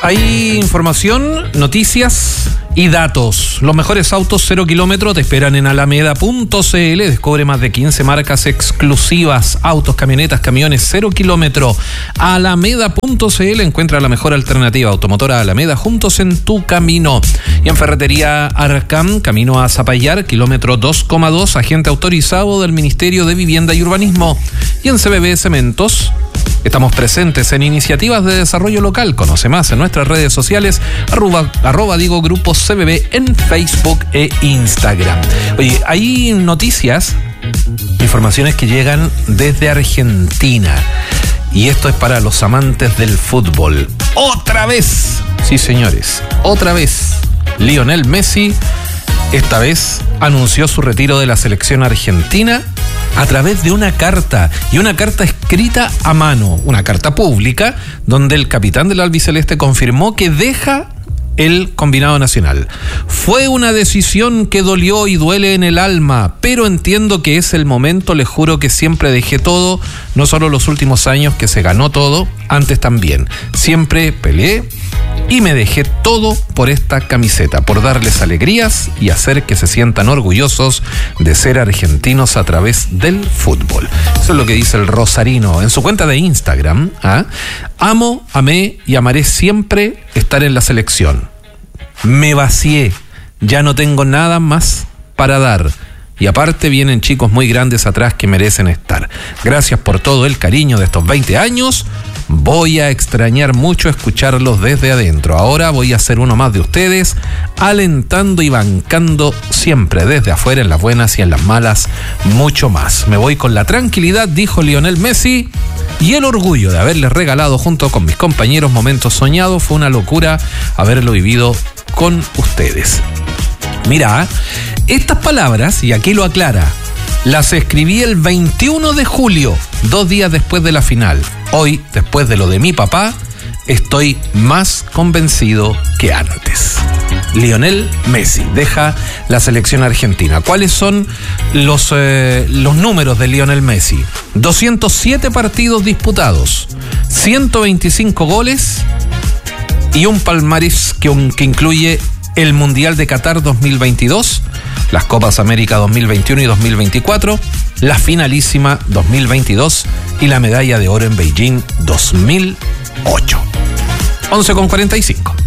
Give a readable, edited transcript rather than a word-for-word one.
Hay información, noticias y datos. Los mejores autos 0 kilómetros te esperan en Alameda.cl. Descubre más de 15 marcas exclusivas. Autos, camionetas, camiones 0 kilómetros. Alameda.cl. Encuentra la mejor alternativa automotora Alameda, juntos en tu camino. Y en Ferretería Arcam, camino a Zapallar, kilómetro 2,2, agente autorizado del Ministerio de Vivienda y Urbanismo. Y en CBB Cementos, estamos presentes en iniciativas de desarrollo local. Conoce más en nuestras redes sociales, @Grupo CBB en Facebook e Instagram. Oye, hay noticias, informaciones que llegan desde Argentina. Y esto es para los amantes del fútbol. ¡Otra vez! Sí, señores, otra vez. Lionel Messi, esta vez, anunció su retiro de la selección argentina a través de una carta, y una carta escrita a mano, una carta pública, donde el capitán del albiceleste confirmó que deja el combinado nacional. Fue una decisión que dolió y duele en el alma, pero entiendo que es el momento. Les juro que siempre dejé todo, no solo los últimos años que se ganó todo, antes también. Siempre peleé y me dejé todo por esta camiseta, por darles alegrías y hacer que se sientan orgullosos de ser argentinos a través del fútbol. Eso es lo que dice el rosarino en su cuenta de Instagram. Amo, amé y amaré siempre estar en la selección. Me vacié, ya no tengo nada más para dar. Y aparte vienen chicos muy grandes atrás que merecen estar. Gracias por todo el cariño de estos 20 años. Voy a extrañar mucho escucharlos desde adentro. Ahora voy a ser uno más de ustedes, alentando y bancando siempre desde afuera, en las buenas y en las malas, mucho más. Me voy con la tranquilidad, dijo Lionel Messi, y el orgullo de haberles regalado junto con mis compañeros momentos soñados. Fue una locura haberlo vivido con ustedes. Mira, estas palabras, y aquí lo aclara, las escribí el 21 de julio, 2 días después de la final. Hoy, después de lo de mi papá, estoy más convencido que antes. Lionel Messi deja la selección argentina. ¿Cuáles son los números de Lionel Messi? 207 partidos disputados, 125 goles y un palmarés que incluye el Mundial de Qatar 2022, las Copas América 2021 y 2024, la finalísima 2022 y la medalla de oro en Beijing 2008. 11:45.